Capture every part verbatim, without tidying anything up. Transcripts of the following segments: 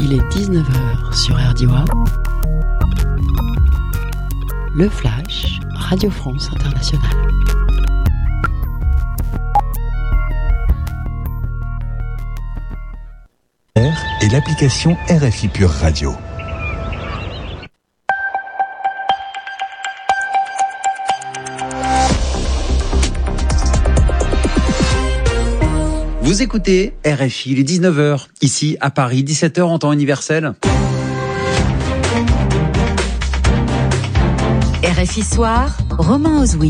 Il est dix-neuf heures sur R D I. Le Flash, Radio France Internationale. Et l'application R F I Pure Radio. Vous écoutez R F I, il est dix-neuf heures, ici à Paris, dix-sept heures en temps universel. R F I Soir, Romain Ozoui.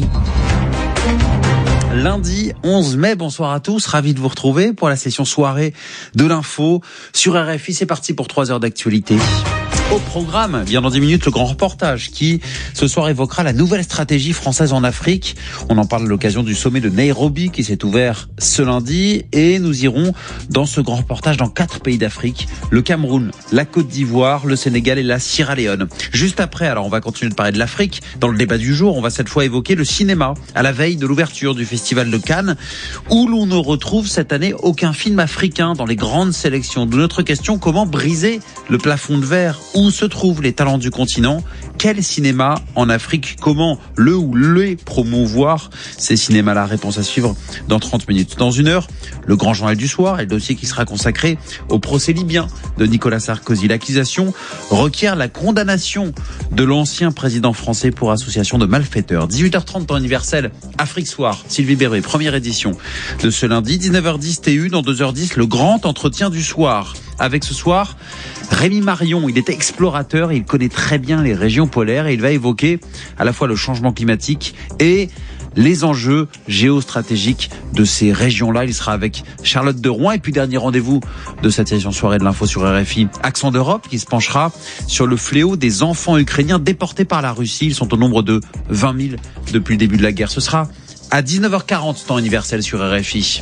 Lundi onze mai, bonsoir à tous, ravi de vous retrouver pour la session soirée de l'info sur R F I. C'est parti pour trois heures d'actualité. Au programme, bien dans dix minutes, le grand reportage qui, ce soir, évoquera la nouvelle stratégie française en Afrique. On en parle à l'occasion du sommet de Nairobi qui s'est ouvert ce lundi. Et nous irons dans ce grand reportage dans quatre pays d'Afrique. Le Cameroun, la Côte d'Ivoire, le Sénégal et la Sierra Leone. Juste après, alors on va continuer de parler de l'Afrique. Dans le débat du jour, on va cette fois évoquer le cinéma à la veille de l'ouverture du Festival de Cannes où l'on ne retrouve cette année aucun film africain dans les grandes sélections. De notre question, comment briser le plafond de verre? Où se trouvent les talents du continent? Quel cinéma en Afrique? Comment le ou les promouvoir ces cinémas-là? Réponse à suivre dans trente minutes. Dans une heure, le grand journal du soir et le dossier qui sera consacré au procès libyen de Nicolas Sarkozy. L'accusation requiert la condamnation de l'ancien président français pour association de malfaiteurs. dix-huit heures trente temps universel, Afrique Soir, Sylvie Berruet, première édition de ce lundi. dix-neuf heures dix T U, dans deux heures dix, le grand entretien du soir. Avec ce soir, Rémi Marion, il est explorateur, il connaît très bien les régions polaires et il va évoquer à la fois le changement climatique et les enjeux géostratégiques de ces régions-là. Il sera avec Charlotte de Rouen. Et puis dernier rendez-vous de cette session soirée de l'info sur R F I, Accent d'Europe, qui se penchera sur le fléau des enfants ukrainiens déportés par la Russie. Ils sont au nombre de vingt mille depuis le début de la guerre. Ce sera à dix-neuf heures quarante, temps universel sur R F I.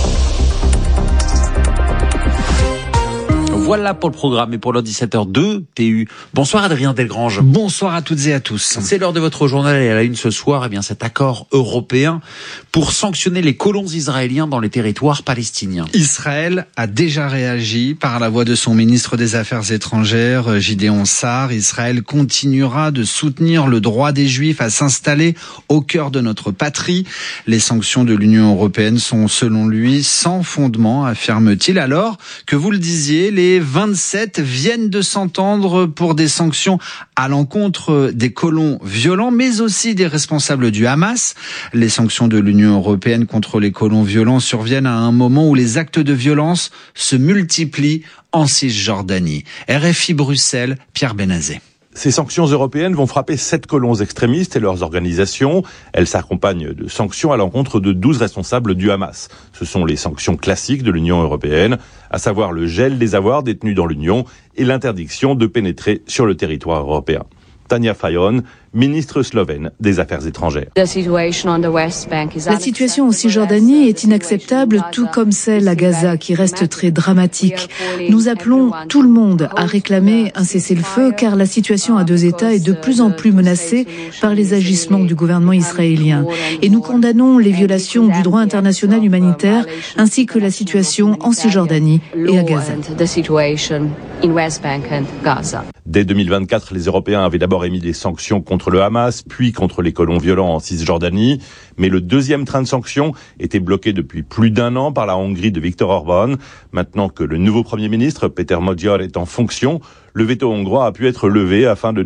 Voilà pour le programme et pour l'heure dix-sept heures deux T U. Bonsoir Adrien Delgrange. Bonsoir à toutes et à tous. C'est l'heure de votre journal et à la une ce soir, eh bien cet accord européen pour sanctionner les colons israéliens dans les territoires palestiniens. Israël a déjà réagi par la voix de son ministre des Affaires étrangères, Gideon Sa'ar. Israël continuera de soutenir le droit des Juifs à s'installer au cœur de notre patrie. Les sanctions de l'Union européenne sont selon lui sans fondement, affirme-t-il, alors que vous le disiez, les vingt-sept viennent de s'entendre pour des sanctions à l'encontre des colons violents, mais aussi des responsables du Hamas. Les sanctions de l'Union européenne contre les colons violents surviennent à un moment où les actes de violence se multiplient en Cisjordanie. R F I Bruxelles, Pierre Benazet. Ces sanctions européennes vont frapper sept colons extrémistes et leurs organisations. Elles s'accompagnent de sanctions à l'encontre de douze responsables du Hamas. Ce sont les sanctions classiques de l'Union européenne, à savoir le gel des avoirs détenus dans l'Union et l'interdiction de pénétrer sur le territoire européen. Tanja Fajon, ministre slovène des Affaires étrangères. La situation en Cisjordanie est inacceptable, tout comme celle à Gaza, qui reste très dramatique. Nous appelons tout le monde à réclamer un cessez-le-feu, car la situation à deux États est de plus en plus menacée par les agissements du gouvernement israélien. Et nous condamnons les violations du droit international humanitaire, ainsi que la situation en Cisjordanie et à Gaza. Dès deux mille vingt-quatre, les Européens avaient d'abord émis des sanctions contre le Hamas, puis contre les colons violents en Cisjordanie. Mais le deuxième train de sanctions était bloqué depuis plus d'un an par la Hongrie de Viktor Orban. Maintenant que le nouveau Premier ministre, Péter Magyar, est en fonction, le veto hongrois a pu être levé afin de